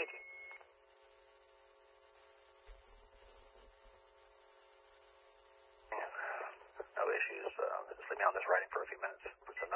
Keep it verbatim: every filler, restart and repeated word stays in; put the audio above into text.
T. Yeah. No issues. Uh, just leave me on this writing for a few minutes. Put some